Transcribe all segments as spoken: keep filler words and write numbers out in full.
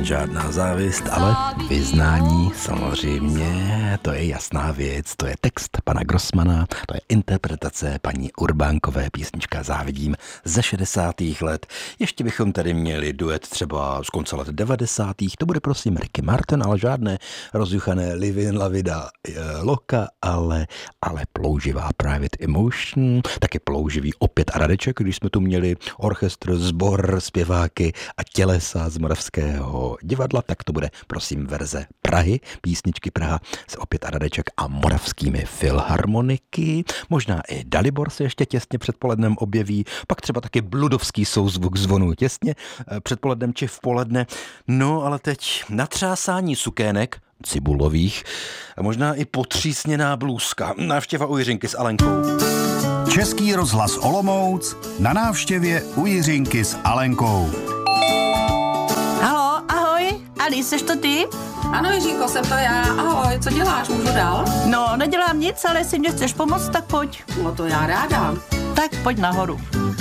žádná závist, ale vyznání samozřejmě, to je jasná věc, to je text pana Grossmana, to je interpretace paní Urbánkové, písnička Závidím ze šedesátých let. Ještě bychom tady měli duet třeba z konce let devadesátých, to bude prosím Ricky Martin, ale žádné rozjuchané Livin La Vida Loca, ale, ale plouživá Private Emotion, taky plouživý opět Radeček, když jsme tu měli orchestr, sbor, zpěváky a tělesa z Moravského divadla, tak to bude prosím verze Prahy, písničky Praha s opět Radeček a moravskými filharmoniky. Možná i Dalibor se ještě těsně předpolednem objeví, pak třeba taky bludovský souzvuk zvonu těsně předpolednem či v poledne. No ale teď natřásání sukének cibulových a možná i potřísněná blůzka. Návštěva u Jiřinky s Alenkou. Český rozhlas Olomouc na návštěvě u Jiřinky s Alenkou. Halo, ahoj, Ali, seš to ty? Ano, Jiřinko, jsem to já. Ahoj, co děláš, můžu dál? No, nedělám nic, ale jestli mě chceš pomoct, tak pojď. No to já ráda. Tak pojď nahoru.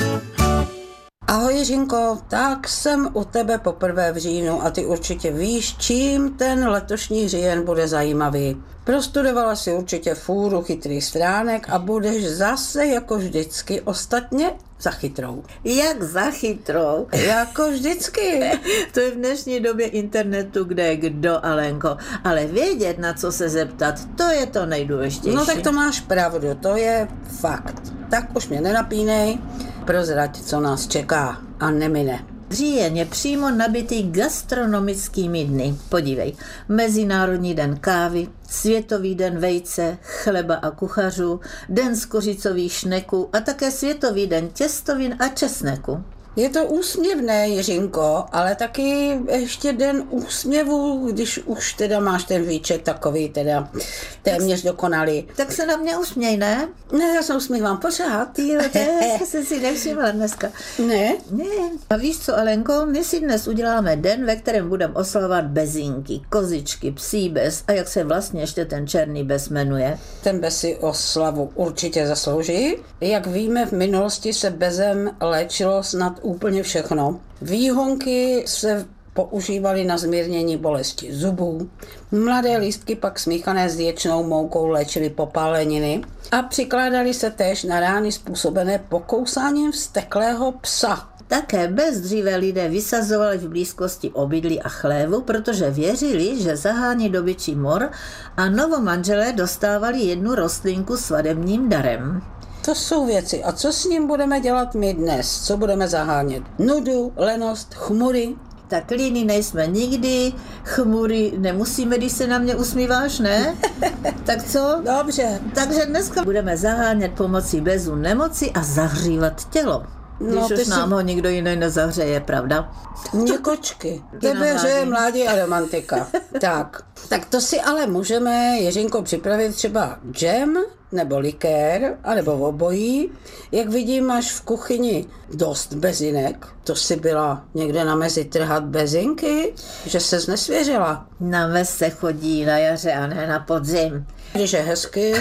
Ahoj Jiřinko, tak jsem u tebe poprvé v říjnu a ty určitě víš, čím ten letošní říjen bude zajímavý. Prostudovala si určitě fůru chytrých stránek a budeš zase jako vždycky ostatně za chytrou. Jak za chytrou? Jako vždycky. To je v dnešní době internetu kde kdo, Alenko. Ale vědět, na co se zeptat, to je to nejdůležitější. No tak to máš pravdu, to je fakt. Tak už mě nenapínej, prozrať, co nás čeká a nemine. Říjen je přímo nabitý gastronomickými dny. Podívej, Mezinárodní den kávy, Světový den vejce, chleba a kuchařů, Den skořicových šneků a také Světový den těstovin a česneku. Je to úsměvné, Jiřinko, ale taky ještě den úsměvu, když už teda máš ten výčet takový teda téměř dokonalý. Tak se na mě usměj, ne? Ne, já se usmívám pořád. Jo, to je, jsem si nevšimla dneska. Ne? Ne. A víš co, Alenko, my si dnes uděláme den, ve kterém budeme oslavovat bezinky, kozičky, psí bez a jak se vlastně ještě ten černý bez jmenuje. Ten bez si oslavu určitě zaslouží. Jak víme, v minulosti se bezem léčilo snad úplně všechno. Výhonky se používaly na zmírnění bolesti zubů, mladé lístky pak smíchané s ječnou moukou léčily popáleniny a přikládaly se též na rány způsobené pokousáním vzteklého psa. Také bez dříve lidé vysazovali v blízkosti obydlí a chlévu, protože věřili, že zahání dobyčí mor a novomanželé dostávali jednu rostlinku svadebním darem. To jsou věci. A co s ním budeme dělat my dnes? Co budeme zahánět? Nudu, lenost, chmury? Tak líní nejsme nikdy, chmury nemusíme, když se na mě usmíváš, ne? Tak co? Dobře. Takže dneska budeme zahánět pomocí bezu nemoci a zahřívat tělo. Když No, už ty nám si... ho nikdo jiný nezahřeje, pravda? Mě kočky. Tebe hřeje mládí a romantika. Tak, tak to si ale můžeme, Jiřinko, připravit třeba džem, nebo likér, anebo obojí. Jak vidím, máš v kuchyni dost bezinek. To si byla někde na mezi trhat bezinky, že ses nesvěřila. Na mes se chodí na jaře a ne na podzim. Když je hezky,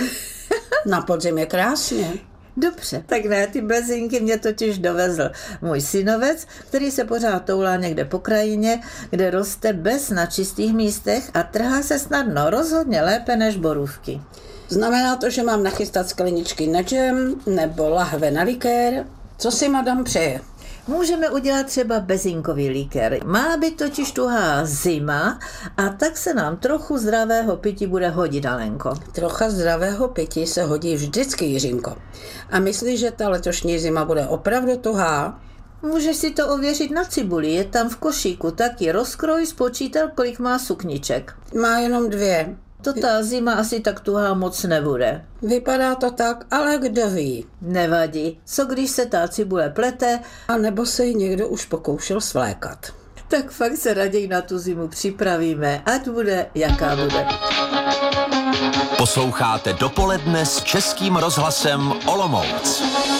na podzim je krásně. Dobře, tak ne, ty bezinky mě totiž dovezl můj synovec, který se pořád toulá někde po krajině, kde roste bez na čistých místech a trhá se snadno, rozhodně lépe než borůvky. Znamená to, že mám nachystat skleničky na džem nebo lahve na likér? Co si madam přeje? Můžeme udělat třeba bezinkový likér. Má být totiž tuhá zima a tak se nám trochu zdravého pití bude hodit, Alenko. Trocha zdravého pití se hodí vždycky, Jiřinko. A myslíš, že ta letošní zima bude opravdu tuhá? Můžeš si to ověřit na cibuli, je tam v košíku, taky rozkroj, spočítal, kolik má sukniček. Má jenom dvě. To ta zima asi tak tuhá moc nebude. Vypadá to tak, ale kdo ví. Nevadí. Co když se ta cibule plete? A nebo se ji někdo už pokoušel svlékat. Tak fakt se raději na tu zimu připravíme, ať bude, jaká bude. Posloucháte Dopoledne s Českým rozhlasem Olomouc.